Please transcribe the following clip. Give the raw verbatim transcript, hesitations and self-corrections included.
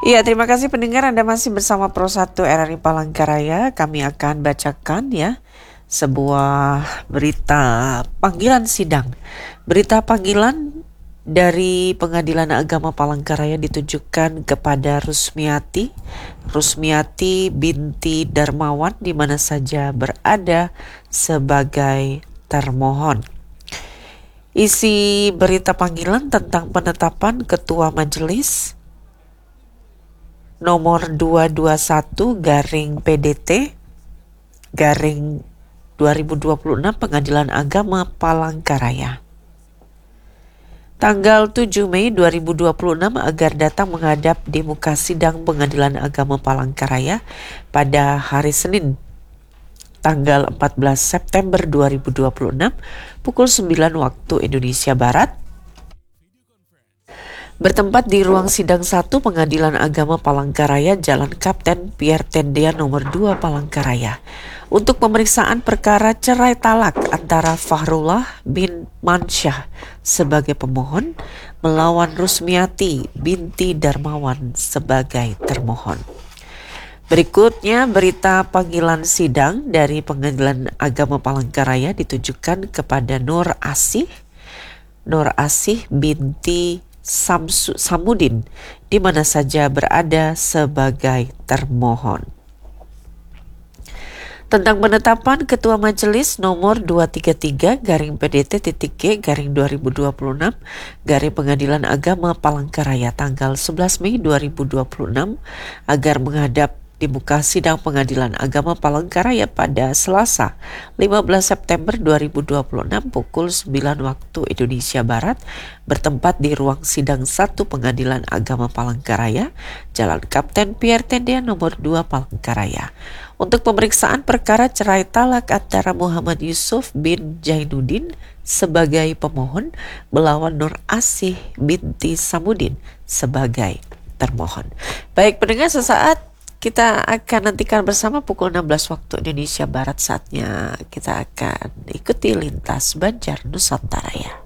Iya, terima kasih pendengar, Anda masih bersama Pro satu R R I Palangkaraya. Kami akan bacakan ya sebuah berita panggilan sidang. Berita panggilan dari Pengadilan Agama Palangkaraya ditujukan kepada Rusmiati, Rusmiati binti Darmawan di mana saja berada sebagai termohon. Isi berita panggilan tentang penetapan Ketua Majelis nomor dua dua satu garing P D T garing dua ribu dua puluh enam Pengadilan Agama Palangkaraya. Tanggal tujuh Mei dua ribu dua puluh enam agar datang menghadap di muka sidang Pengadilan Agama Palangkaraya pada hari Senin tanggal empat belas September dua ribu dua puluh enam pukul sembilan waktu Indonesia Barat, bertempat di ruang sidang satu Pengadilan Agama Palangkaraya, Jalan Kapten Pierre Tendean nomor dua Palangkaraya, untuk pemeriksaan perkara cerai talak antara Fahrullah bin Mansyah sebagai pemohon melawan Rusmiati binti Darmawan sebagai termohon. Berikutnya berita panggilan sidang dari Pengadilan Agama Palangkaraya ditujukan kepada Nur Asih, Nur Asih binti Samsu, Samudin di mana saja berada sebagai termohon. Tentang penetapan Ketua Majelis nomor dua tiga tiga garing P D T titik G garing dua ribu dua puluh enam garing Pengadilan Agama Palangkaraya tanggal sebelas Mei dua ribu dua puluh enam agar menghadap di muka sidang Pengadilan Agama Palangkaraya pada Selasa lima belas September dua ribu dua puluh enam pukul sembilan waktu Indonesia Barat, bertempat di ruang sidang satu Pengadilan Agama Palangkaraya, Jalan Kapten Pierre Tendean nomor dua Palangkaraya, untuk pemeriksaan perkara cerai talak antara Muhammad Yusuf bin Jainuddin sebagai pemohon melawan Nur Asih binti Samudin sebagai termohon. Baik pendengar, sesaat kita akan nantikan bersama pukul enam belas waktu Indonesia Barat, saatnya kita akan ikuti Lintas Banjar Nusantara ya.